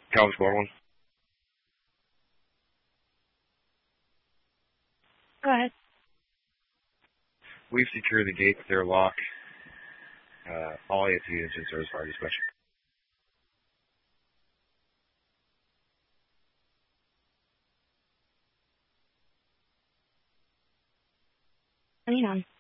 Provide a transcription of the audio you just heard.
Calvin's Baldwin. Go ahead. We've secured the gates. They're locked. All AFC units in service for our discussion. Hang on.